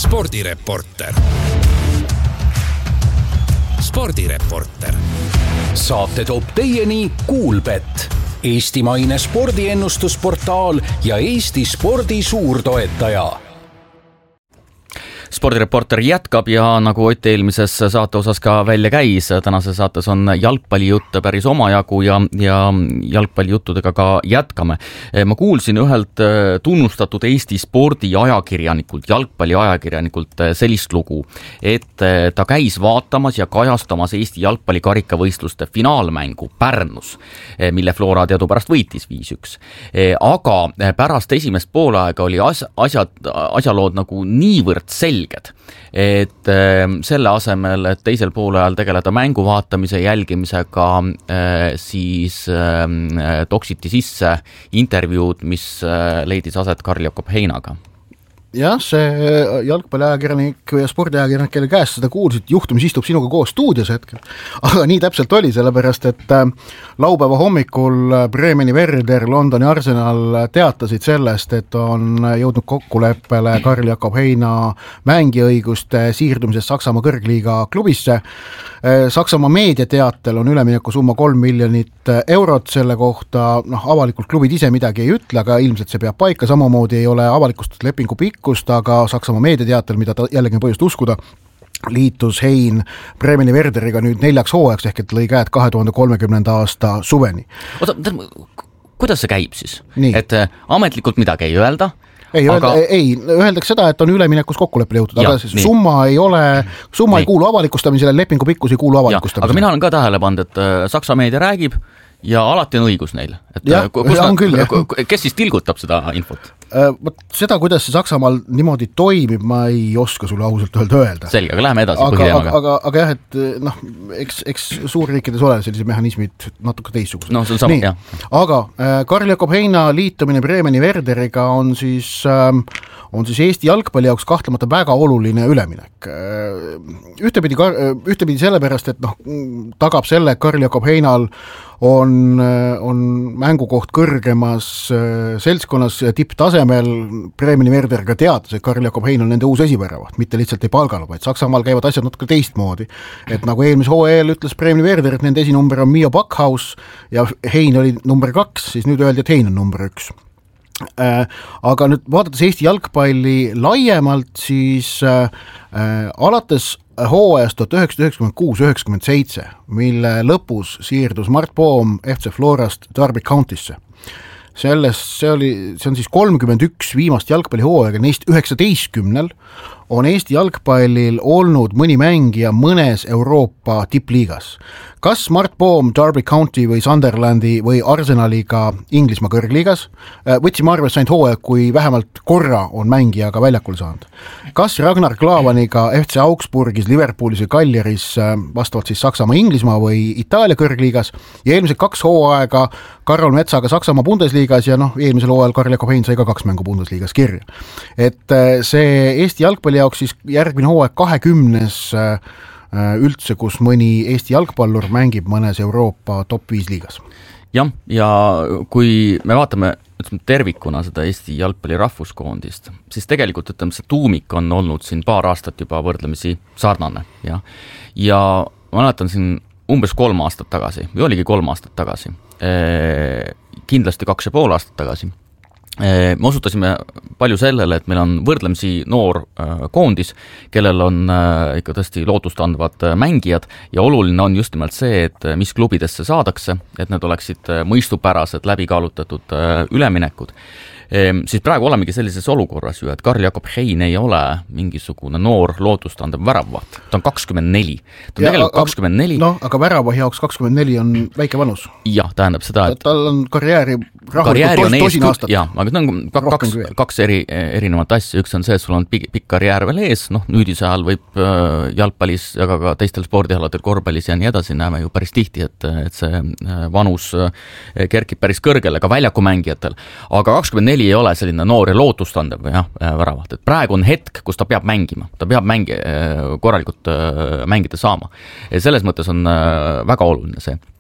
Spordireporter. Saate toob teieni Kuulbet, eestimaine spordiennustusportaal ja Eesti spordi suurtoetaja. Spordireporter jätkab ja nagu Ott eelmises saate osas ka välja käis, tänases saates on jalgpallijutt päris omajagu ja jalgpallijuttudega ka jätkame. Ma kuulsin ühelt tunnustatud Eesti spordiajakirjanikult, jalgpalliajakirjanikult sellist lugu, et ta käis vaatamas ja kajastamas Eesti jalgpallikarikavõistluste finaalmängu Pärnus, mille Flora teadupärast võitis 5-1. Aga pärast esimest poolaega oli asjalood nagu niivõrd selged, et selle asemel, et teisel poolajal tegeleda mängu vaatamise jälgimisega, siis toksiti sisse intervjuud, mis leidis aset Karl Jakob Heinaga. Jah, see jalgpalliajakirjanik ja spordiajakirjanik, kelle käest seda kuulsid, juhtumis istub sinuga koos stuudios hetkel. Aga nii täpselt oli, sellepärast, et laupäeva hommikul Bremeni Werder, Londoni Arsenal teatasid sellest, et on jõudnud kokkuleppele Karl Jakob Heina mängiõiguste siirdumisest Saksamaa kõrgliiga klubisse. Saksamaa meediateatel on ülemineku summa 3 miljonit eurot selle kohta, avalikult klubid ise midagi ei ütle, aga ilmselt see peab paika, samamoodi ei ole avalikustud lepingu pikkust, aga Saksamaa meediateatel, mida ta jällegi on põhjust uskuda, liitus Hein Bremeni Werderiga nüüd 4 hooajaks ehk et lõi käed 2030. aasta suveni. Oota, kuidas see käib siis? Nii. Et ametlikult midagi ei öelda? Ei, öeldakse seda, et on üleminekus kokkuleppele jõutud, aga summa ei kuulu avalikustamisele, lepingu pikkus ei kuulu avalikustamisele. Aga mina olen ka tähele pannud, et Saksa meedia räägib ja alati on õigus neil. Kes siis tilgutab seda infot? Seda, kuidas see Saksamaal niimoodi toimib, ma ei oska sulle ausalt öelda. Selge, aga läheme edasi põhiteemaga. Aga jah, et eks suurriikides ole sellised mehhanismid natuke teistsugused. No see on sama, jah. Aga Karl Jakob Heina liitumine Bremeni Werderiga on siis Eesti jalgpalli jaoks kahtlemata väga oluline üleminek. Ühtepidi sellepärast, et tagab selle, et Karl Jakob Heinal on mängukoht kõrgemas seltskonnas tipptasemel. Bremeni Werder ka teatas, et Karl Jakob Hein on nende uus esiväravat, mitte lihtsalt ei palganud, vaid Saksamaal käivad asjad natuke teistmoodi. Et nagu eelmise hooajal ütles Bremeni Werder, et nende esinumber on Mio Backhaus ja Hein oli number 2, siis nüüd öeldi, et Hein on number 1. Aga nüüd vaadates Eesti jalgpalli laiemalt, siis alates hooajast 1996-97, mille lõpus siirdus Mart Poom FC Florast Derby Countysse. See on siis 31 viimast jalgpallihooaega, neist 19 on Eesti jalgpallil olnud mõni mängija mõnes Euroopa tippliigas. Kas Mart Poom Derby County või Sunderlandi või Arsenaliga Inglismaa kõrgliigas? Võtsime arvesse ainult hooaeg, kui vähemalt korra on mängija ka väljakul saanud. Kas Ragnar Klavaniga FC Augsburgis, Liverpoolis või Kaljaris vastavalt siis Saksamaa, Inglismaa või Itaalia kõrgliigas ja eelmised 2 hooaega Karol Metsaga Saksamaa Bundesliigas ja eelmisel hooajal Karl Jakob Hein sai ka 2 mängu Bundesliigas kirja. Et see Eesti jalgpalli jaoks siis järgmine hooaeg 20 üldse, kus mõni Eesti jalgpallur mängib mõnes Euroopa top 5 liigas. Jah, ja kui me vaatame tervikuna seda Eesti jalgpalli rahvuskoondist, siis tegelikult see tuumik on olnud siin paar aastat juba võrdlemisi sarnane. Ja ma mäletan siin umbes 3 aastat tagasi, või oligi 3 aastat tagasi, kindlasti 2,5 aastat tagasi, me osutasime palju sellele, et meil on võrdlemisi noor koondis, kellel on ikka tõesti lootust andvad mängijad ja oluline on just nimelt see, et mis klubidesse saadakse, et need oleksid mõistupärased, läbikaalutatud üleminekud. Siis praegu olemegi sellises olukorras ju, et Karl Jakob Hein ei ole mingisugune noor lootustandev väravaht. Ta on 24. Ta on tegelikult 24. Aga värava jaoks 24 on väike vanus. Jah, tähendab seda, et tal on karjääri tosin aastat. Jah, aga ta on 2 erinevat asja. Üks on see, et sul on pikk karjäär veel ees. Nüüdise ajal võib jalgpallis, aga ka teistel spordialadel, korvpallis ja nii edasi näeme ju päris tihti, et see vanus kerkib päris kõrgele ka väljakumängijatel. Aga 24 ei ole selline noor ja lootustandev väravaht. Et praegu on hetk, kus ta peab mängima. Ta peab korralikult mängida saama. Ja selles mõttes on väga oluline see.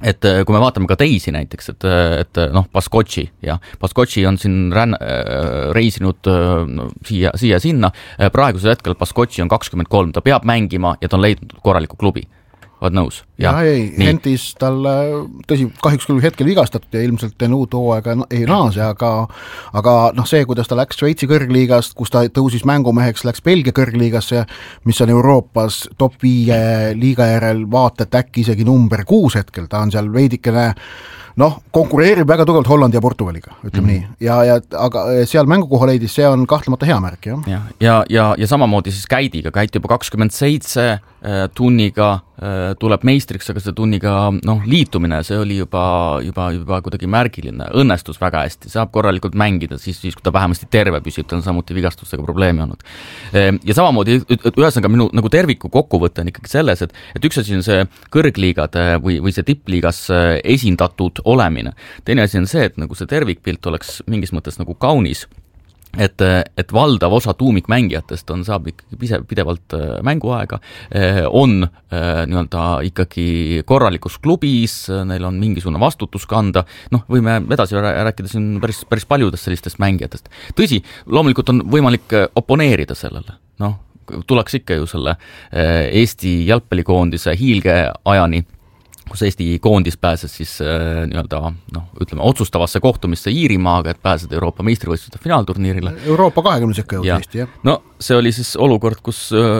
et kui me vaatame ka teisi näiteks, et noh, Baskotši on siin reisinud siia-sinna, praegusel hetkel Baskotši on 23, ta peab mängima ja ta on leidnud korraliku klubi. Oled nõus? Hentis tal, tõsi, kahjuks küll hetkel vigastatud ja ilmselt teen uut hooaega ei naase, aga noh, see, kuidas ta läks Šveitsi kõrgliigast, kus ta tõusis mängumeheks, läks Belgia kõrgliigasse, mis on Euroopas top 5 liiga järel vaata, et äkki isegi number 6 hetkel, ta on seal veidikene konkureerib väga tugevalt Hollandi ja Portugaliga, ütleme nii. Aga seal mängukoha leidis, see on kahtlemata hea märk, jah. Ja samamoodi siis Käidiga, Käit juba 27 tunniga tuleb meistriks, aga see tunniga liitumine, see oli juba kuidagi märgiline, õnnestus väga hästi, saab korralikult mängida, siis kui ta vähemasti terve püsib, ta on samuti vigastustega probleemi olnud. Ja samamoodi, ühesõnaga minu nagu terviku kokkuvõte on ikkagi selles, et üks asi on see kõrgliigade või see tippliigas esindatud olemine. Teine asi on see, et nagu see tervikpilt oleks mingis mõttes nagu kaunis, et valdav osa tuumikmängijatest saab ikkagi pidevalt mänguaega, on nii-öelda ikkagi korralikus klubis, neil on mingisugune vastutus kanda, võime edasi rääkida siin päris paljudest sellistest mängijatest. Tõsi, loomulikult on võimalik oponeerida sellele, tuleks ikka ju selle Eesti jalgpallikoondise hiilgeajani, kus Eesti koondis pääses siis nii-öelda, ütleme, otsustavasse kohtumisse Iirimaaga, et pääseda Euroopa meistrivõistluste finaalturniirile. Euroopa 20 sekka jõud Eesti, jah. No see oli siis olukord, kus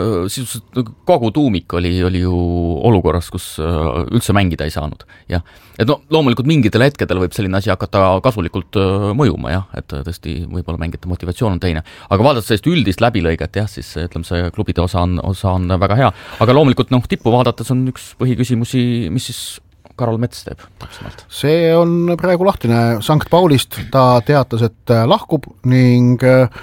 kogu tuumik oli ju olukorras, kus üldse mängida ei saanud. Ja. Et loomulikult mingitel hetkedel võib selline asi hakata kasulikult mõjuma, jah, et tõesti võib-olla mängijate motivatsioon on teine. Aga vaadates sellist üldist läbilõiget, jah, siis ütleme, see klubide osa on väga hea. Aga loomulikult tippu vaadates on üks põhiküsimusi, mis siis Karol Mets teeb täpsemalt? See on praegu lahtine Sankt Paulist, ta teatas, et lahkub ning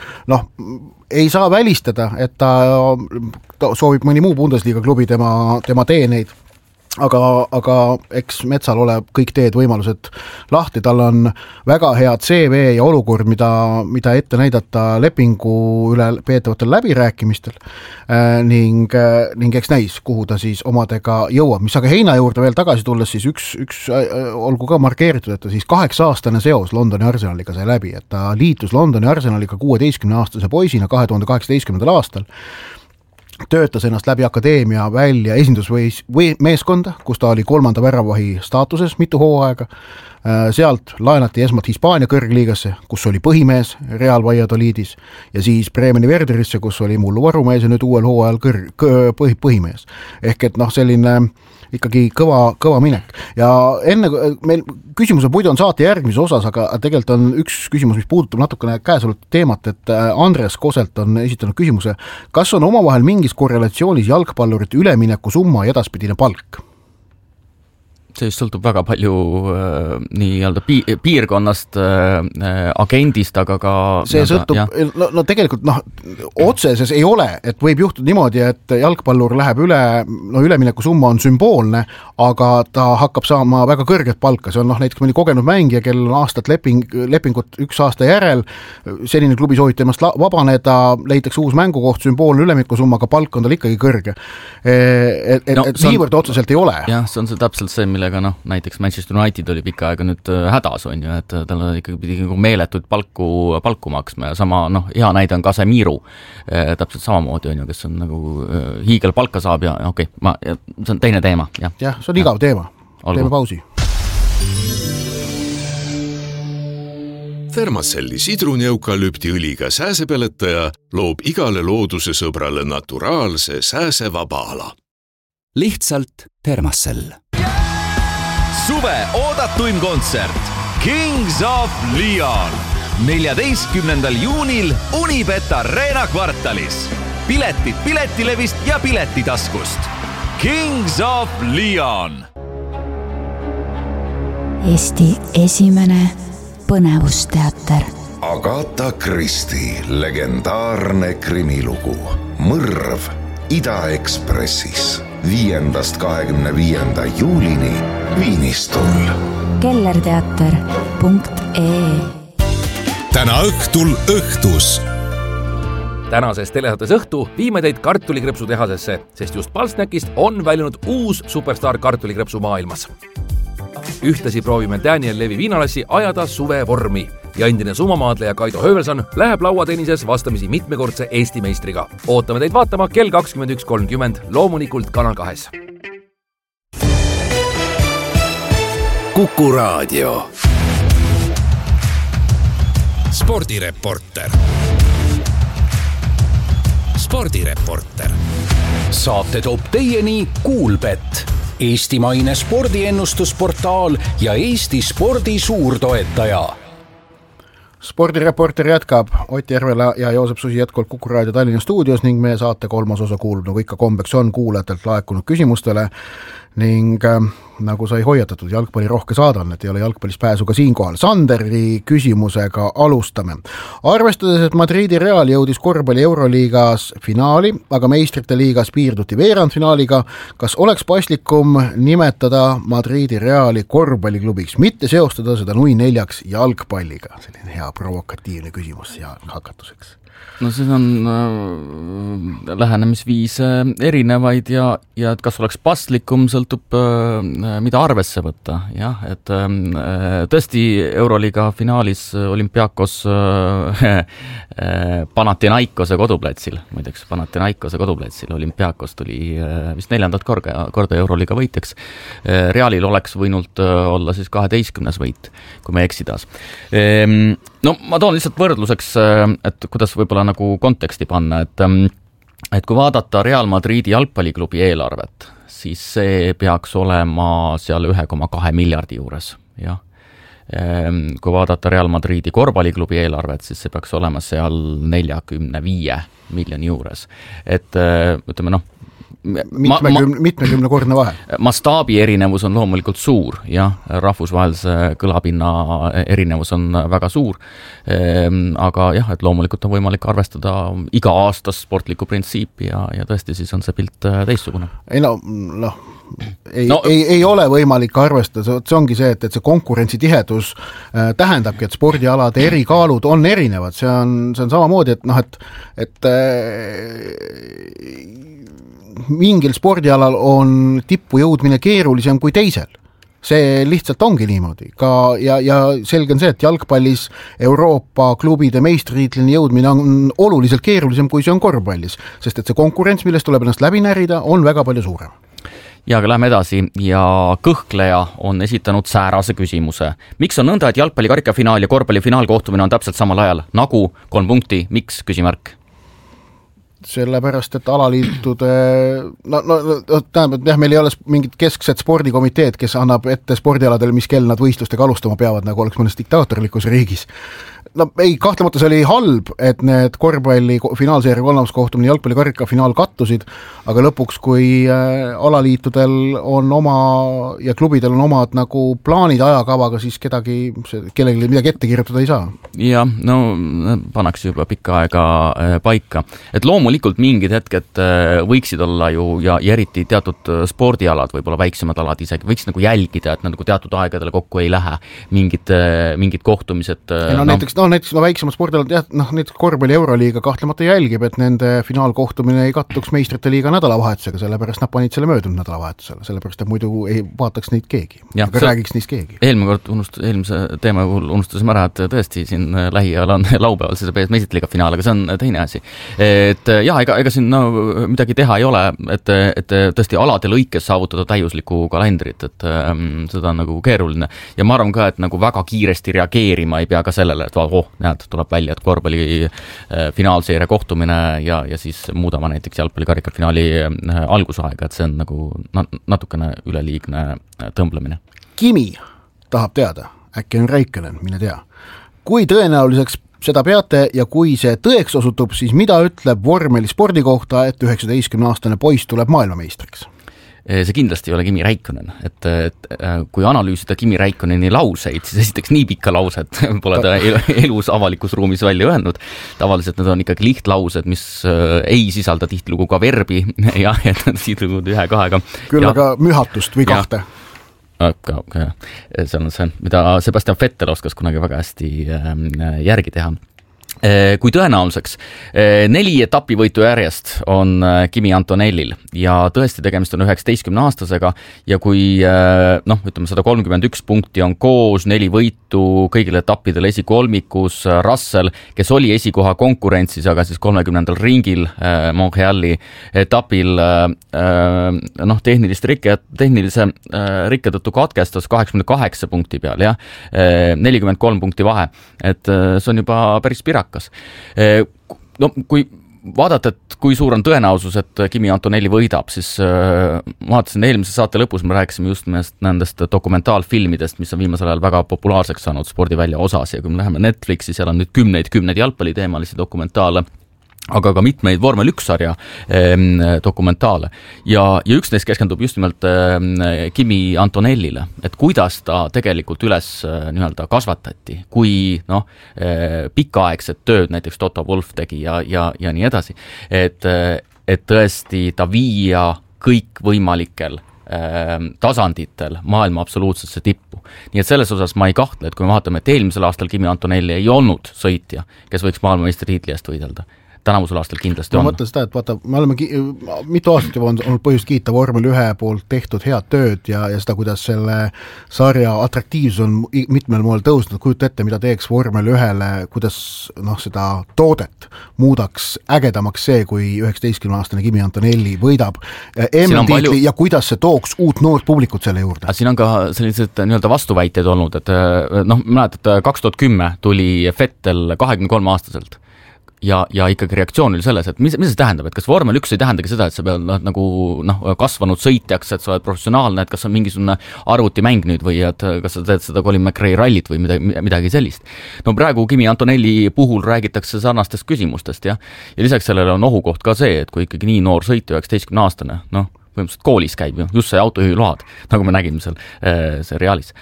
ei saa välistada, et ta soovib mõni muu Bundesliga klubi tema teeneid. Aga eks Metsal ole kõik teed võimalused lahti, tal on väga hea CV ja olukord, mida ette näidata lepingu üle peetavatel läbirääkimistel ning eks näis, kuhu ta siis omadega jõuab. Mis aga Heina juurde veel tagasi tulles, siis üks olgu ka markeeritud, et ta siis 8-aastane seos Londoni Arsenaliga sai läbi, et ta liitus Londoni Arsenaliga 16-aastase poisina 2018. aastal. Töötas ennast läbi akadeemia välja esindusmeeskonda, kus ta oli 3. väravahi staatuses mitu hooaega. Sealt laenati esmalt Hispaania kõrgliigasse, kus oli põhimees Real Valladolidis ja siis Bremeni Werderisse, kus oli mullu varumees ja nüüd uuel hooajal põhimees. Ehk et selline ikkagi kõva minek. Ja enne meil küsimus on muidu on saate järgmises osas, aga tegelikult on üks küsimus, mis puudutab natukene käesolevat teemat, et Andres Koselt on esitanud küsimuse, kas on omavahel mingis korrelatsioonis jalgpallurite ülemineku summa ja edaspidine palk? See just sõltub väga palju nii-öelda piirkonnast, agendist, aga ka see sõltub, tegelikult otseses ei ole, et võib juhtuda niimoodi, et jalgpallur läheb ülemineku summa on sümboolne, aga ta hakkab saama väga kõrget palka, see on näiteks mõni kogenud mängija, kel on aastat lepingut 1 aasta järel, senine klubi soovib temast vabaneda, leitakse uus mängukoht, sümboolne ülemineku summa, aga palk on tal ikkagi kõrge. Niivõrd otseselt ei ole. Jah, see on see täpselt see, millega näiteks Manchester United oli pikka aega nüüd hädas, on ju, et tal ikkagi pidi meeletud palku maksma ja sama, hea näide on Casemiru, täpselt samamoodi, on ju, kes on nagu hiigel palka saab ja see on teine teema. Jah, see on igav teema. Teeme pausi. Thermacelli sidruneukalüpti õliga sääsepeletaja loob igale looduse sõbrale naturaalse sääsevaba ala. Lihtsalt Thermacell. Suve oodatuim kontsert Kings of Leon 14. juunil Unibet Arena kvartalis. Piletid Piletilevist ja Piletitaskust. Kings of Leon. Eesti esimene põnevusteater. Agatha Christie legendaarne krimilugu Mõrv Ida-Ekspressis 5.–25. juulini Viinistul. kellerteater.ee. Täna õhtul õhtus. Tänases telesaates õhtu viime teid kartulikrepsutehasesse, sest just Palsnäkist on väljunud uus superstar kartulikrepsu maailmas. Ühtlasi proovime Daniel Levi viinalassi ajada suvevormi ja endine sumamaadleja Kaido Hövelson läheb lauatennises vastamisi mitmekordse Eesti meistriga. Ootame teid vaatama kell 21.30 loomulikult Kanal 2. Kuku Raadio. Spordireporter. Saate toob teieni Kuulbett, eestimaine spordiennustusportaal ja Eesti spordi suurtoetaja. Spordireporter jätkab Ott Järvela ja Joosep Susi jätkuvalt Kuku Raadio Tallinna stuudios ning meie saate kolmas osa kuulub, nagu ikka kombeks on, kuulajatelt laekunud küsimustele ning nagu sai hoiatatud, jalgpalli rohke saadan, et ei ole jalgpallis pääsu ka siinkohal. Sanderi küsimusega alustame. Arvestades, et Madridi Real jõudis korvpalli Euroliigas finaali, aga meistrite liigas piirduti veerandfinaaliga, kas oleks paslikum nimetada Madridi Reali korvpalliklubiks, mitte seostada seda nui 4 jalgpalliga? Selline hea provokatiivne küsimus ja hakatuseks. No see on lähenemisviise erinevaid ja et kas oleks paslikum, sõltub mida arvesse võtta. Jah, et tõesti Euroliiga finaalis Olympiakos Panathinaikose koduplatsil, muideks Panathinaikose koduplatsil Olympiakos tuli vist 4. korda Euroliiga võitjaks. Realil oleks võinud olla siis 12. võit, kui me eksidas. No ma toon lihtsalt võrdluseks, et kuidas võib-olla nagu konteksti panna, et kui vaadata Real Madridi jalgpalliklubi eelarvet, siis see peaks olema seal 1,2 miljardi juures, jah. Kui vaadata Real Madridi korvpalliklubi eelarvet, siis see peaks olema seal 45 miljoni juures. Et ütleme mitmekümnekordne vahe. Mastaabi erinevus on loomulikult suur, jah, rahvusvahelise kõlapinna erinevus on väga suur, aga jah, et loomulikult on võimalik arvestada iga aastas sportlikku printsiipi ja tõesti siis on see pilt teistsugune. Ei ole võimalik arvestada, see ongi see, et see konkurentsitihedus tähendabki, et spordialade erikaalud on erinevad, see on samamoodi, et mingil spordialal on tippu jõudmine keerulisem kui teisel. See lihtsalt ongi niimoodi. Ja selge on see, et jalgpallis Euroopa klubide meistritiitlini jõudmine on oluliselt keerulisem kui see on korvpallis, sest et see konkurents, millest tuleb ennast läbi närida, on väga palju suurem. Ja aga lähme edasi ja kõhkleja on esitanud säärase küsimuse. Miks on nõnda, et jalgpalli karikafinaal ja korvpalli finaalkohtumine on täpselt samal ajal? Nagu 3 punkti, miks? Küsimärk. Sellepärast, et alaliitude tähendab, jah, meil ei ole mingit keskset spordikomiteed, kes annab ette spordialadel, mis kell nad võistlustega alustama peavad, nagu oleks mõnes diktaatorlikus riigis. Ei, kahtlemata see oli halb, et need korvpalli finaalseeria 3. kohtumine jalgpalli karika finaal kattusid, aga lõpuks, kui alaliitudel on oma ja klubidel on omad nagu plaanid ajakavaga, siis kellelegi midagi ette kirjutada ei saa. Ja, pannakse juba pikka aega paika. Et loomulikult mingid hetked võiksid olla ju ja eriti teatud spordialad, võib-olla väiksemad alad isegi, võiks nagu jälgida, et nagu teatud aegadele kokku ei lähe mingid kohtumised. Näiteks väiksemad spordialad, jah, näiteks korvpalli Euroliiga kahtlemata jälgib, et nende finaalkohtumine ei kattuks meistrite liiga nädalavahetusega, sellepärast nad panid selle möödunud nädalavahetusele, sellepärast et muidu ei vaataks neid keegi, aga räägiks neist keegi. Eelmise teema puhul unustasime ära, et tõesti siin lähiajal on laupäeval see meistrite liiga finaal, aga see on teine asi. Et jah, ega siin midagi teha ei ole, et tõesti alade lõikes saavutada täiuslikku kalendrit, et seda on nagu keeruline ja ma arvan ka, et nagu väga kiiresti reageerima ei pea ka sellele, et näed, tuleb välja, et korvpalli finaalseeria kohtumine ja siis muudama näiteks jalgpalli karikafinaali algusaega, et see on nagu natukene üleliigne tõmblemine. Kimi tahab teada, äkki on Räikkönen, mine tea. Kui tõenäoliseks seda peate ja kui see tõeks osutub, siis mida ütleb vormelispordi kohta, et 19-aastane poiss tuleb maailmameistriks? See kindlasti ei ole Kimi Räikkönen, et kui analüüsida Kimi Räikköneni lauseid, siis esiteks nii pikka lauset pole ta elus avalikus ruumis välja öelnud. Tavaliselt need on ikkagi lihtlaused, mis ei sisalda tihtilugu ka verbi ja et tihtilugu 1-2. Küll aga mühatust või 2. See on see, mida Sebastian Vettel oskas kunagi väga hästi järgi teha. kui tõenäoliseks. 4 etapivõitu järjest on Kimi Antonellil ja tõesti tegemist on 19-aastasega ja kui 131 punkti on koos, 4 võitu kõigil etappidel esikolmikus, Russell, kes oli esikoha konkurentsis, aga siis 30. ringil Montreali etapil tehnilise rikke tõttu katkestas 88 punkti peal, 43 punkti vahe, et see on juba päris pirak. No, kui vaadata, et kui suur on tõenäosus, et Kimi Antonelli võidab, siis vaatasin eelmise saate lõpus, me rääkisime just nendest dokumentaalfilmidest, mis on viimasel ajal väga populaarseks saanud spordivälja osas ja kui me läheme Netflixi, seal on nüüd kümneid jalgpalliteemalisi dokumentaale, aga ka mitmeid vormel 1-sarja dokumentaale. Ja üks neist keskendub just nimelt Kimi Antonellile, et kuidas ta tegelikult üles kasvatati, kui pikaaegset tööd näiteks Toto Wolff tegi ja nii edasi. Et tõesti ta viia kõik võimalikel tasanditel maailma absoluutsesse tippu. Nii et selles osas ma ei kahtle, et kui me vaatame, et eelmisel aastal Kimi Antonelli ei olnud sõitja, kes võiks maailmameistri-tiitli eest võidelda. Tänavusel aastal kindlasti on. Ma mõtlen seda, et vaata, me oleme mitu aastat juba olnud põhjust kiita vormel 1 poolt tehtud head tööd ja seda, kuidas selle sarja atraktiivsus on mitmel moel tõusnud, kujuta ette, mida teeks vormel 1-le, kuidas seda toodet muudaks ägedamaks see, kui 19-aastane Kimi Antonelli võidab MM-tiitli ja kuidas see tooks uut noort publikut selle juurde. Siin on ka sellised vastuväited olnud, et mäletad, 2010 tuli Vettel 23-aastaselt. Ja ikkagi reaktsioon oli selles, et mis see tähendab, et kas vormel 1 ei tähendagi seda, et sa pead kasvanud sõitjaks, et sa oled professionaalne, et kas on mingisugune arvutimäng nüüd või et kas sa teed seda Colin McRae rallit või midagi sellist. No praegu Kimi Antonelli puhul räägitakse sarnastest küsimustest ja lisaks sellele on ohukoht ka see, et kui ikkagi nii noor sõitja 19-aastane, põhimõtteliselt koolis käib ju, just see autojuhiload, nagu me nägime seal seriaalis.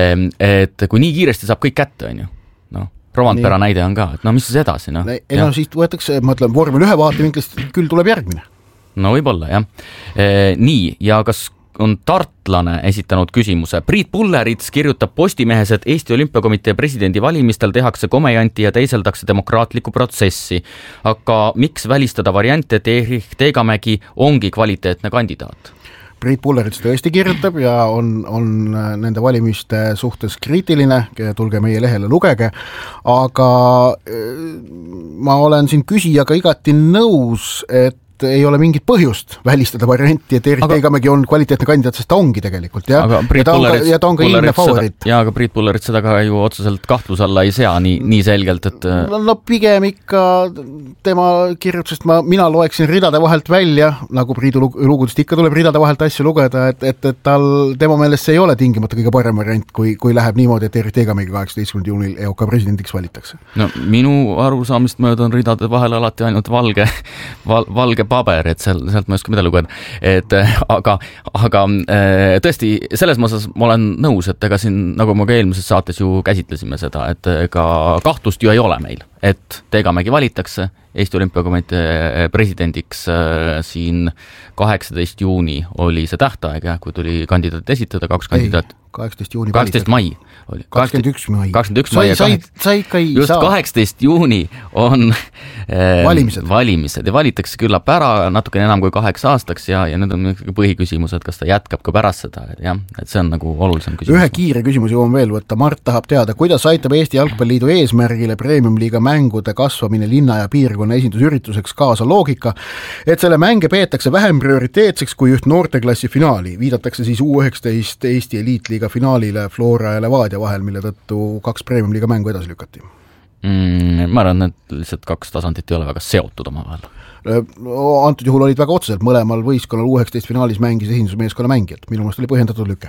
Et kui nii kiiresti saab kõik kätte, on ju, Rovanpera näide on ka, et mis siis edasi? Siis võetakse, ma ütlen, vormel 1 vaatevinklist, küll tuleb järgmine. No võib-olla, jah. Nii, ja kas on tartlane esitanud küsimuse? Priit Pullerits kirjutab Postimehes, et Eesti Olümpiakomitee presidendi valimistel tehakse komejanti ja teiseldakse demokraatlikku protsessi. Aga miks välistada variante, et Erich Teegamägi ongi kvaliteetne kandidaat? Priit Pullerits tõesti kirjutab ja on nende valimiste suhtes kriitiline, tulge meie lehele lugege, aga ma olen siin küsijaga igati nõus, et ei ole mingit põhjust välistada varianti, et Erich Teegamägi on kvaliteetne kandidaat, sest ta ongi tegelikult, ja ta on ka ilmne favoriit. Ja aga Priit Pullerits seda ka ju otseselt kahtlus alla ei sea nii selgelt, et no pigem ikka tema kirjutusest mina loeksin ridade vahelt välja, nagu Priidu lugudest ikka tuleb ridade vahelt asju lugeda, et tema meelest see ei ole tingimata kõige parem variant, kui läheb niimoodi, et Erich Teegamägi 18. juunil EOK presidendiks valitakse. No minu arusaamist mööda on ridade vahel alati ainult valge paber, et sealt ma ei oska mida lugeda. Aga tõesti, selles mõttes ma olen nõus, et ega siin, nagu me ka eelmises saates ju käsitlesime seda, et ega kahtlust ju ei ole meil, et Teegamägi valitakse Eesti Olümpiakomitee presidendiks siin 18. juuni oli see tähtaeg, kui tuli kandidaat esitada, 2 kandidaat. 18. juuni 18. mai oli. 21. mai. 21. mai ja 18. juuni on valimised ja valitakse küllap ära natuke enam kui 8 aastaks ja nüüd on põhiküsimus, et kas ta jätkab ka pärast seda, et see on nagu olulisem küsimus. Ühe kiire küsimus jõuan veel võtta. Mart tahab teada, kuidas aitab Eesti Jalgpalliliidu eesmärgile Premium-liiga mängude kasvamine linna ja piirkonna esindusürituseks kaasa loogika, et selle mänge peetakse vähem prioriteetseks kui üht noorteklassi finaali. Viidatakse siis U19 Eesti eliitliiga finaalile Flora ja Levadia vahel, mille tõttu 2 Premium-liiga mängu edasi lükati. Ma arvan, et lihtsalt 2 tasandit ei ole väga seotud omavahel. Antud juhul olid väga otseselt, mõlemal võistkonnal U19 finaalis mängis esindusmeeskonna mängijad. Minu meelest oli põhjendatud lüke.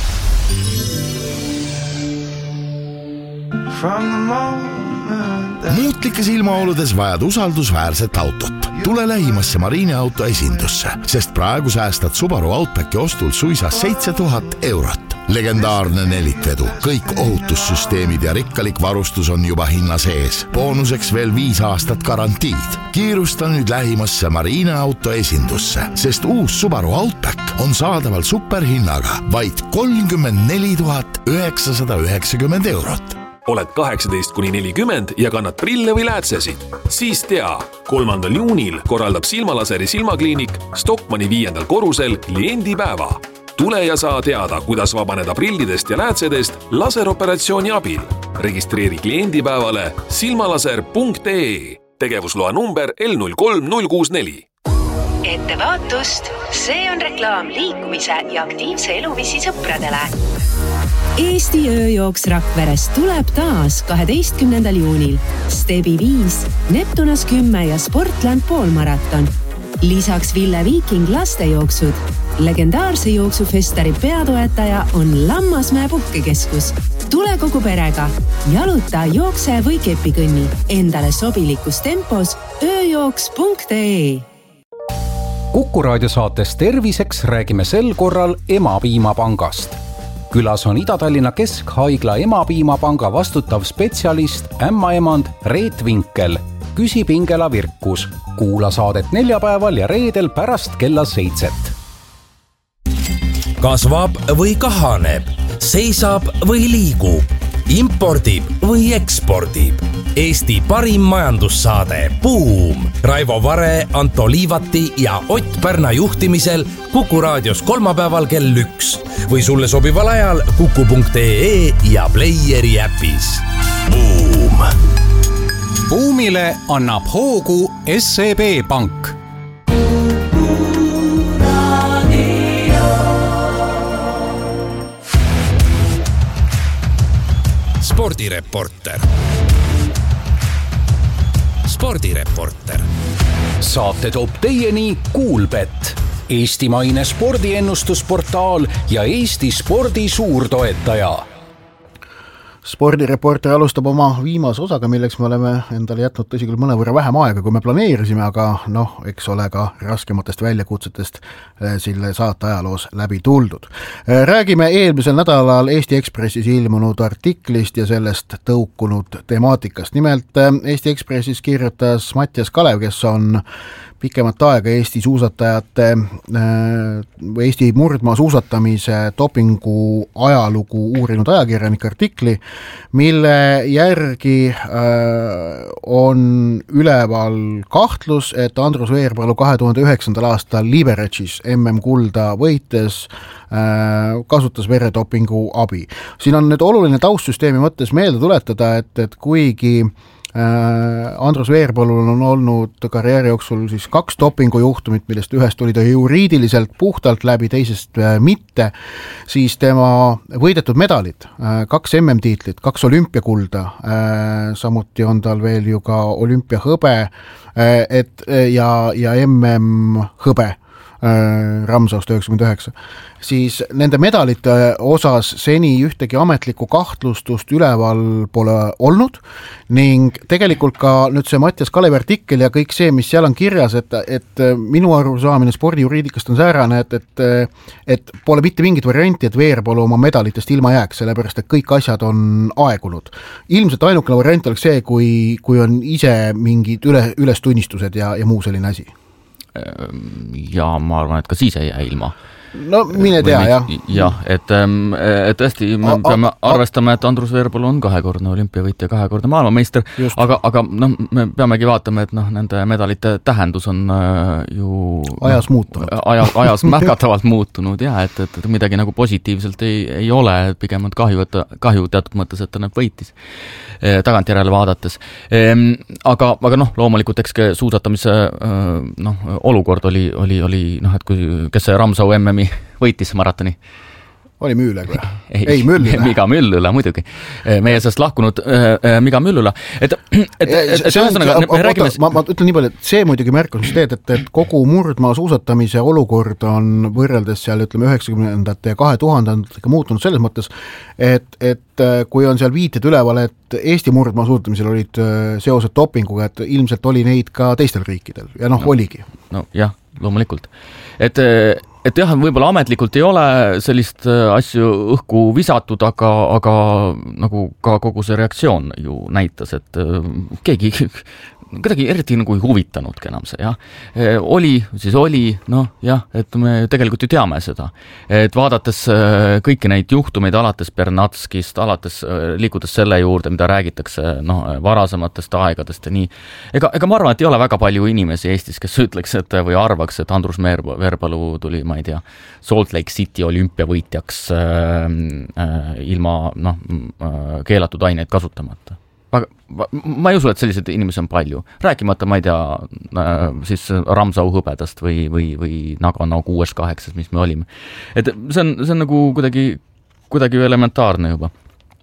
Muutlikes ilmaoludes vajad usaldusväärset autot. Tule lähimasse Marine auto esindusse, sest praegu säästad Subaru Outbacki ostul suisa 7000 eurot. Legendaarne nelikvedu, kõik ohutussüsteemid ja rikkalik varustus on juba hinna sees. Boonuseks veel 5 aastat garantiid. Kiirusta nüüd lähimasse Marine auto esindusse, sest uus Subaru Outback on saadaval superhinnaga vaid 34 990 eurot. oled 18–40 ja kannad prille või läätsesid? Siis tea, 3. juunil korraldab Silmalaseri silmakliinik Stockmanni 5. korrusel kliendipäeva. Tule ja saa teada, kuidas vabaneda prillidest ja läätsedest laseroperatsiooni abil. Registreeri kliendipäevale silmalaser.ee. Tegevusloa number L03064. Ettevaatust, see on reklaam liikumise ja aktiivse eluviisi sõpradele. Eesti ööjooks Rakverest tuleb taas 12. juunil. Stebi 5, Neptunas 10 ja Sportland poolmaraton. Lisaks Ville Viiking lastejooksud. Legendaarse jooksufestari peatoetaja on Lammasmäe puhkekeskus. Tule kogu perega. Jaluta, jookse või kepikõnni. Endale sobilikus tempos ööjooks.ee. Kuku raadiosaates Terviseks räägime sel korral Emapiimapangast. Külas on Ida-Tallinna Keskhaigla Emapiimapanga vastutav spetsialist ämmaemand Reet Vinkel. Küsi Pingela Virkus. Kuula saadet neljapäeval ja reedel pärast kella 7. Kasvab või kahaneb, seisab või liigub, impordib või ekspordib. Eesti parim majandussaade Buum. Raivo Vare, Anto Liivati ja Ott Pärna juhtimisel Kuku raadios kolmapäeval kell 1 või sulle sobival ajal kuku.ee ja Playeri äpis. Buum. Buumile annab hoogu SEB Pank. Spordireporter. Saate toob teieni Kuulbett, eestimaine spordiennustusportaal ja Eesti spordi suurtoetaja. Spordireporter alustab oma viimase osaga, milleks me oleme endale jätnud tõsi küll mõnevõrra vähem aega, kui me planeerisime, aga eks ole ka raskematest väljakutsetest selle saate ajaloos läbi tuldud. Räägime eelmisel nädalal Eesti Ekspressis ilmunud artiklist ja sellest tõukunud temaatikast. Nimelt Eesti Ekspressis kirjutas Mattias Kalev, kes on pikemat aega Eesti suusatajate või Eesti murdmaa suusatamise dopingu ajalugu uurinud ajakirjanik artikli, mille järgi on üleval kahtlus, et Andrus Veerpalu 2009. aastal Liberec'is MM-kulda võites kasutas veredopingu abi. Siin on nüüd oluline taustsüsteemi mõttes meelde tuletada, et kuigi Andrus Veerpalul on olnud karjääri jooksul siis 2 dopingujuhtumit, millest ühest tuli ta juriidiliselt puhtalt läbi, teisest mitte, siis tema võidetud medalid, 2 MM-tiitlit, 2 olümpiakulda, samuti on tal veel ju ka olümpiahõbe ja MM-hõbe Ramsaus 99, siis nende medalite osas seni ühtegi ametlikku kahtlustust üleval pole olnud ning tegelikult ka nüüd see Mattias Kalevi artikkel ja kõik see, mis seal on kirjas, et minu arusaamine spordijuriidikast on säärane, et pole mitte mingit varianti, et Veerpalu oma medalitest ilma jääks, sellepärast et kõik asjad on aegunud. Ilmselt ainukene variant oleks see, kui on ise mingid ülestunnistused ja muu selline asi. Ja ma arvan, et ka siis ei jää ilma. No mine tea, jah. Jah, et tõesti me peame arvestama, et Andrus Veerpalu on 2-kordne olümpiavõitja, 2-kordne maailmameister, aga me peamegi vaatama, et nende medalite tähendus on ju ajas muutunud. Ajas märgatavalt muutunud, jah, et midagi nagu positiivselt ei ole, pigem on kahju teatud mõttes, et ta nüüd võitis tagantjärele vaadates. Aga loomulikult eks suusatamise olukord oli, et kes see Ramsau MM-i võitis maratoni? Oli Müülega? Ei, Müllüla. Miga Müllüla, muidugi. Meie sest lahkunud Miga Müllüla. Ma ütlen nii palju, et see muidugi märkus, mis teed, et kogu murdmaa suusatamise olukord on võrreldes seal, 90ndate ja 2000ndate muutunud selles mõttes, et kui on seal viited üleval, et Eesti murdmaa suusatamisel olid seosed dopinguga, et ilmselt oli neid ka teistel riikidel ja oligi. No jah, loomulikult. Et jah, võib-olla ametlikult ei ole sellist asju õhku visatud, aga nagu ka kogu see reaktsioon ju näitas, et keegi kuidagi eriti nagu ei huvitanudki enam see, jah. Oli, et me tegelikult ju teame seda. Et vaadates kõiki neid juhtumeid alates Bernatskist, alates liikudes selle juurde, mida räägitakse varasematest aegadest ja nii. Ega ma arvan, et ei ole väga palju inimesi Eestis, kes ütleks, või arvaks, et Andrus Veerpalu tuli, ma ei tea, Salt Lake City olümpiavõitjaks ilma keelatud aineid kasutamata. Ma ei usu, et sellised inimesi on palju. Rääkimata, ma ei tea, siis Ramsau hõbedast või Nagano 6-8, mis me olime. Et see on nagu kuidagi elementaarne juba.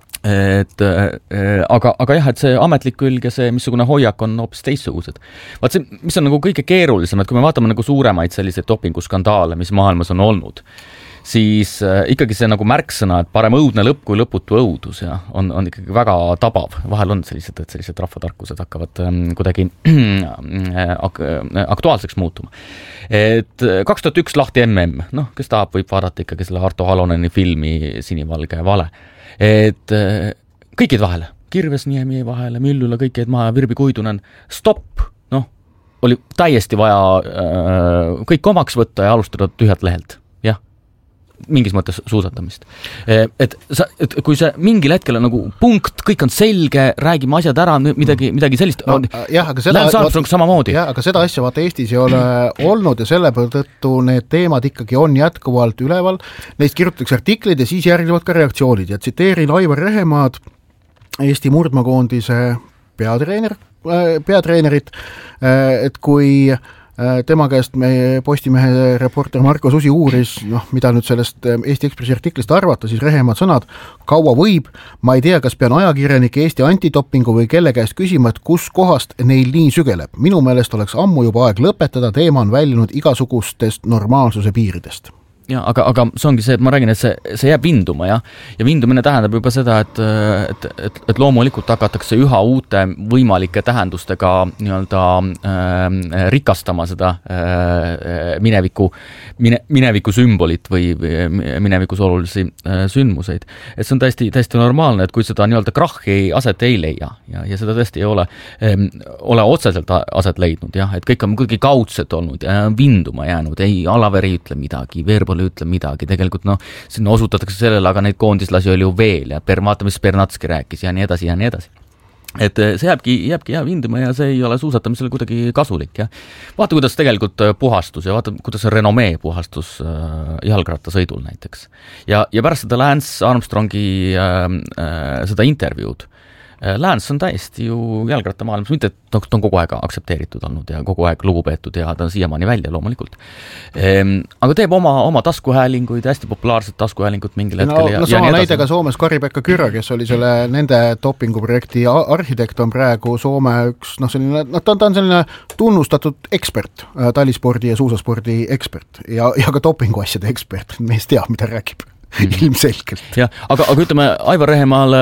Aga jah, et see ametlik külg ja see missugune hoiak on hoopis teistsugused. Vaat see, mis on nagu kõige keerulisem, et kui me vaatame nagu suuremaid selliseid dopinguskandaale, mis maailmas on olnud, siis ikkagi see nagu märksõna, et parem õudne lõpp kui lõputu õudus ja on ikkagi väga tabav. Vahel on sellised rahvatarkused hakkavad kuidagi aktuaalseks muutuma. Et 2001 Lahti MM, kes tahab, võib vaadata ikkagi selle Arto Haloneni filmi Sinivalge vale. Et kõikid vahele, Kirves Niemi vahele, Müllula, kõik jäid maha, Virbi Kuidunen, stopp, oli täiesti vaja kõik omaks võtta ja alustada tühjalt lehelt. Mingis mõttes suusatamist. Et kui see mingil hetkel on nagu punkt, kõik on selge, räägime asjad ära, midagi sellist. Lance Armstrong samamoodi. Jah, aga seda asja vaata Eestis ei ole olnud ja selle tõttu need teemad ikkagi on jätkuvalt üleval. Neist kirjutatakse artiklid ja siis järgnevad ka reaktsioonid. Ja tsiteerin Aivar Rehemaad, Eesti murdmakoondise peatreenerit, et kui tema käest meie Postimehe reporter Marko Susi uuris, mida nüüd sellest Eesti Ekspressi artiklist arvata, siis Rehemaad sõnad, kaua võib, ma ei tea, kas pean ajakirjanike Eesti antidopingu või kelle käest küsima, et kus kohast neil nii sügeleb. Minu meelest oleks ammu juba aeg lõpetada, teema on väljunud igasugustest normaalsuse piiridest. Ja, aga see ongi see, et ma räägin, et see jääb vinduma ja vindumine tähendab juba seda, et loomulikult hakatakse üha uute võimalike tähendustega rikastama seda mineviku sümbolit või minevikus olulisi sündmuseid. Et see on täiesti normaalne, et kui seda krahhi aset ei leia ja seda tõesti ei ole otseselt aset leidnud, et kõik on kuidagi kaudselt olnud ja vinduma jäänud, ei Alaveri ütle midagi, Veerpalu ütle midagi, tegelikult sinna osutatakse sellele, aga neid koondislasi oli ju veel ja vaata, mis Bernatski rääkis ja nii edasi ja nii edasi. Et see jääbki vinduma ja see ei ole suusatamisele kuidagi kasulik. Ja. Vaata, kuidas tegelikult puhastus ja vaata, kuidas on renomee puhastus jalgrattasõidul näiteks. Ja pärast seda Lance Armstrongi seda intervjuud, Lance on täiesti ju jalgrattamaailmas, mitte ta on kogu aeg aktsepteeritud olnud ja kogu aeg lugupeetud ja ta on siiamaani välja loomulikult. Aga teeb oma taskuhäälinguid, hästi populaarset taskuhäälingut mingil hetkel. Sama näide ka Soomes Kari-Pekka Kyrö, kes oli selle nende dopinguprojekti arhitekt, on praegu Soome üks, ta on selline tunnustatud ekspert, talispordi ja suusaspordi ekspert ja ka dopinguasjade ekspert, mees teab, mida räägib. Ilmselgelt. Ja, aga ütleme, Aivar Rehemaale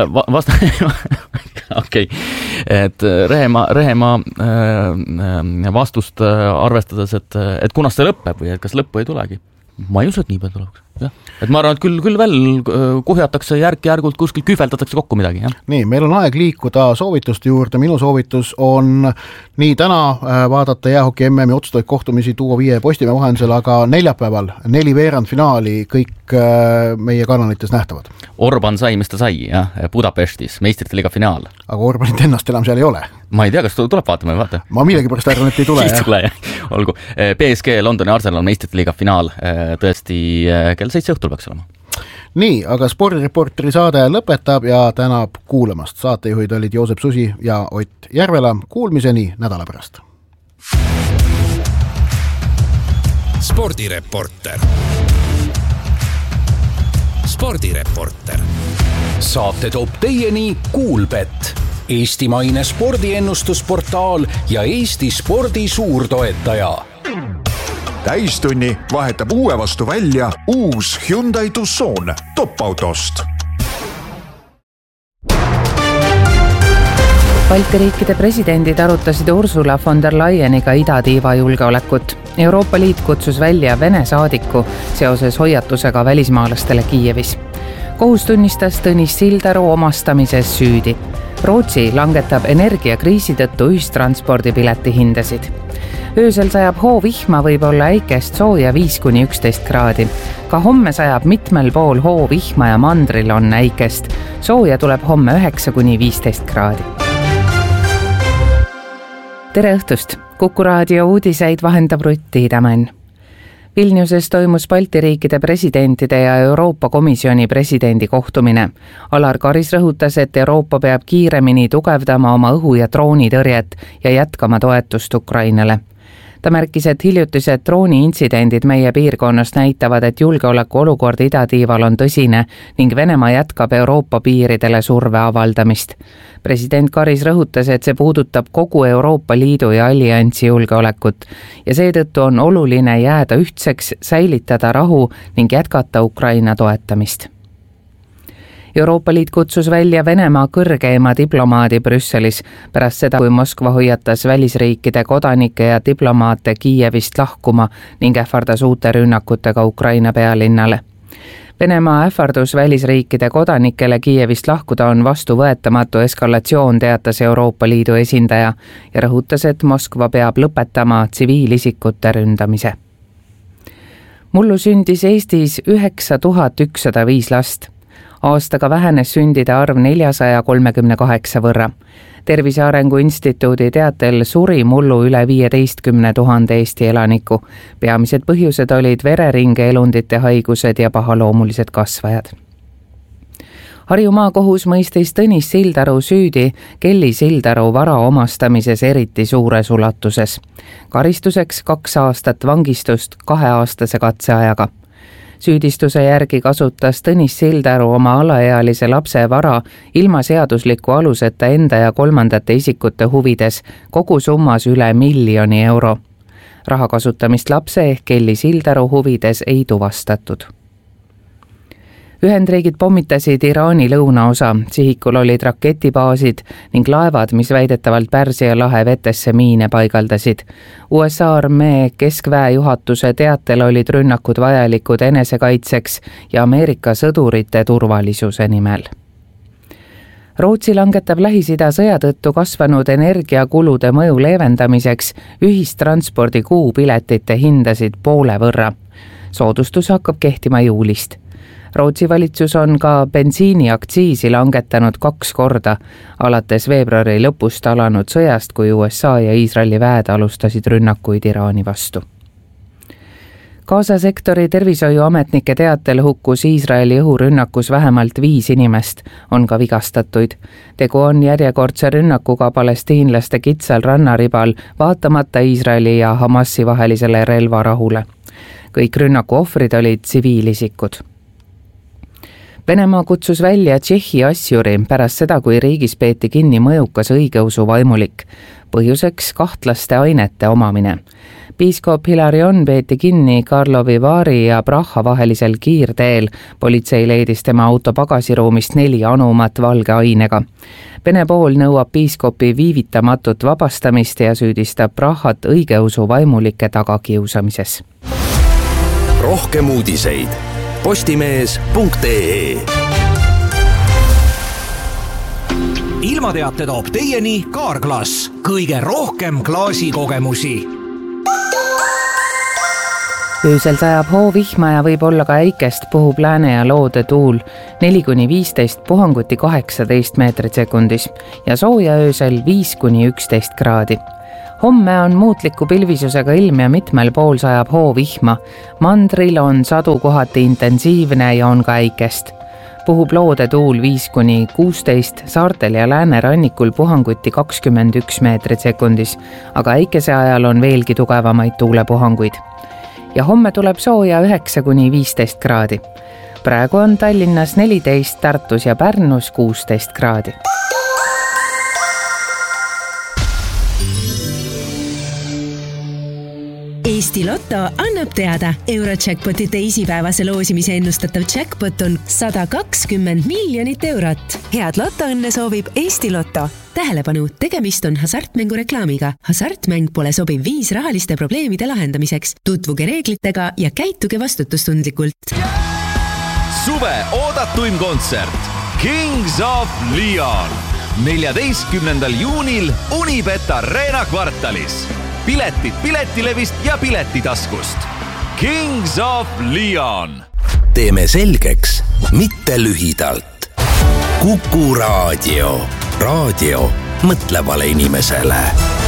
et Rehemaa vastust arvestades, et kunas see lõpeb või et kas lõppu ei tulegi. Ma ei usu, et nii peal tuleks. Ja. Et ma arvan, et küll veel kuhjatakse järk-järgult, kuskil kühveldatakse kokku midagi. Ja. Nii, meil on aeg liikuda soovituste juurde. Minu soovitus on nii täna vaadata jäähoki MM ja otsustaid kohtumisi tuua 5 Postimehe vahendusel, aga neljapäeval 4 veerandfinaali kõik meie kanalites nähtavad. Orban sai, mis ta sai, Budapestis, meistrite liiga finaal. Aga Orbanit ennast enam seal ei ole. Ma ei tea, kas tuleb vaatama või vaata? Ma millegi pärast arvan, et ei tule. Siis tule, olgu. PSG, Londoni Arsenal, meistrite liiga finaal, tõesti kell 7 õhtul peaks olema. Nii, aga spordireporteri saade lõpetab ja tänab kuulamast. Saatejuhid olid Joosep Susi ja Ott Järvela. Kuulmiseni nädala pärast. Spordireporter. Saate toob teieni Kuulbet, eestimaine spordiennustusportaal ja Eesti spordi suurtoetaja. Täistunni vahetab uue vastu välja uus Hyundai Tucson top-autost. Balti riikide presidendid arutasid Ursula von der Leyeniga idatiiva julgeolekut. Euroopa Liit kutsus välja Vene saadiku seoses hoiatusega välismaalastele Kiievis. kohus tunnistas Tõnis Sildaru omastamises süüdi. Rootsi langetab energiakriisi tõttu ühistranspordipileti hindasid. Öösel sajab hoovihma, võib olla äikest sooja 5-11 kraadi. Ka homme sajab mitmel pool hoovihma ja mandril on äikest. Sooja tuleb homme 9-15 kraadi. Tere õhtust! Kuku raadio uudiseid vahendab Rutt Tiidemann. Vilniuses toimus Balti riikide presidentide ja Euroopa Komisjoni presidendi kohtumine. Alar Karis rõhutas, et Euroopa peab kiiremini tugevdama oma õhu- ja droonitõrjet ja jätkama toetust Ukrainale. Ta märkis, et hiljutised drooniintsidendid meie piirkonnas näitavad, et julgeoleku olukord idatiival on tõsine ning Venemaa jätkab Euroopa piiridele surve avaldamist. President Karis rõhutas, et see puudutab kogu Euroopa Liidu ja alliansi julgeolekut ja seetõttu on oluline jääda ühtseks, säilitada rahu ning jätkata Ukraina toetamist. Euroopa Liit kutsus välja Venemaa kõrgeima diplomaadi Brüsselis pärast seda, kui Moskva hoiatas välisriikide kodanikke ja diplomaate Kiievist lahkuma ning ähvardas uute rünnakutega Ukraina pealinnale. Venemaa ähvardus välisriikide kodanikele Kiievist lahkuda on vastuvõetamatu eskalatsioon, teatas Euroopa Liidu esindaja ja rõhutas, et Moskva peab lõpetama tsiviilisikute ründamise. Mullu sündis Eestis 9105 last. Aastaga vähenes sündide arv 438 võrra. Tervise Arengu Instituudi teatel suri mullu üle 15 000 Eesti elaniku. Peamised põhjused olid vereringe elundite haigused ja pahaloomulised kasvajad. Harju maakohus mõistis Tõnis Sildaru süüdi Kelly Sildaru vara omastamises eriti suures ulatuses. Karistuseks 2 aastat vangistust 2-aastase katseajaga. Süüdistuse järgi kasutas Tõnis Sildaru oma alaealise lapse vara ilma seadusliku aluseta enda ja kolmandate isikute huvides kogu summas üle 1 000 000 euro. Raha kasutamist lapse ehk Kelly Sildaru huvides ei tuvastatud. Ühendriigid pommitasid Iraani lõunaosa, sihikul olid raketibaasid ning laevad, mis väidetavalt Pärsia lahe vetesse miine paigaldasid. USA armee keskväe juhatuse teatel olid rünnakud vajalikud enesekaitseks ja Ameerika sõdurite turvalisuse nimel. Rootsi langetab Lähis-Ida sõja tõttu kasvanud energiakulude mõju leevendamiseks ühistranspordi kuupiletite hindasid poole võrra. Soodustus hakkab kehtima juulist. Rootsi valitsus on ka bensiiniaktsiisi langetanud 2 korda, alates veebruari lõpust alanud sõjast, kui USA ja Iisraeli väed alustasid rünnakuid Iraani vastu. Gaza sektori tervishoiuametnike teatel hukkus Iisraeli õhurünnakus vähemalt 5 inimest, on ka vigastatuid. Tegu on järjekordse rünnakuga palestiinlaste kitsal rannaribal, vaatamata Iisraeli ja Hamasi vahelisele relvarahule. Kõik rünnaku ohvrid olid tsiviilisikud. Venemaa kutsus välja Tšehhi asjuri pärast seda, kui riigis peeti kinni mõjukas õigeusu vaimulik. Põhjuseks kahtlaste ainete omamine. Piiskop Hilarion peeti kinni Karlovi Vaari ja Praha vahelisel kiirteel. Politsei leidis tema auto pagasiruumist 4 anumat valge ainega. Vene pool nõuab piiskopi viivitamatut vabastamist ja süüdistab Prahat õigeusu vaimulike tagakiusamises. Rohkem uudiseid postimees.ee. Ilmateate toob teieni Kaarglass, kõige rohkem klaasikogemusi. Öösel sajab hoovihma ja võib olla ka äikest, puhub lääne ja loode tuul 4-15, puhanguti 18 meetrit sekundis ja sooja öösel 5-11 kraadi. Homme on muutliku pilvisusega ilm ja mitmel pool sajab hoovihma. Mandril on sadu kohati intensiivne ja on ka äikest. Puhub loode tuul 5-16, saartel ja läänerannikul puhanguti 21 meetrit sekundis, aga äikese ajal on veelgi tugevamaid tuulepuhanguid. Ja homme tuleb sooja 9-15 kraadi. Praegu on Tallinnas 14, Tartus ja Pärnus 16 kraadi. Eesti Lotto annab teada, Eurojackpoti teisipäevase loosimise ennustatav jackpot on 120 miljonit eurot. Head lotoõnne soovib Eesti Lotto. Tähelepanu, tegemist on hasartmängu reklaamiga. Hasartmäng pole sobiv viis rahaliste probleemide lahendamiseks. Tutvuge reeglitega ja käituge vastutustundlikult. suve oodatuim kontsert Kings of Leon 14. juunil Unibet Arena kvartalis. Piletid Piletilevist ja Piletitaskust. Kings of Leon. Teeme selgeks, mitte lühidalt. Kuku Raadio. Raadio mõtlevale inimesele.